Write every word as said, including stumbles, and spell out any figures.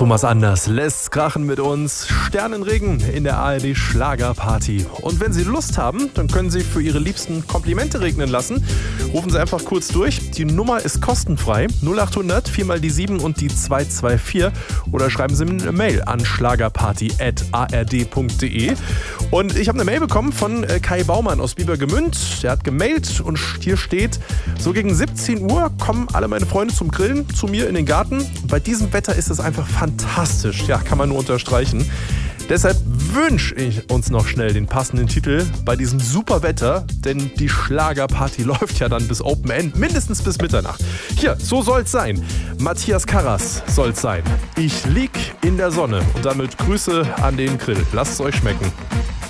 Thomas Anders lässt krachen mit uns. Sternenregen in der A R D Schlagerparty. Und wenn Sie Lust haben, dann können Sie für Ihre Liebsten Komplimente regnen lassen. Rufen Sie einfach kurz durch. Die Nummer ist kostenfrei. null acht hundert, vier mal die sieben und die zwei zwei vier. Oder schreiben Sie mir eine Mail an schlagerparty at a r d punkt d e. Und ich habe eine Mail bekommen von Kai Baumann aus Biebergemünd. Der hat gemailt und hier steht, so gegen siebzehn Uhr kommen alle meine Freunde zum Grillen zu mir in den Garten. Bei diesem Wetter ist es einfach fantastisch. Ja, kann man nur unterstreichen. Deshalb wünsche ich uns noch schnell den passenden Titel bei diesem super Wetter, denn die Schlagerparty läuft ja dann bis Open End, mindestens bis Mitternacht. Hier, so soll's sein. Matthias Karras soll's sein. Ich lieg in der Sonne und damit Grüße an den Grill. Lasst es euch schmecken.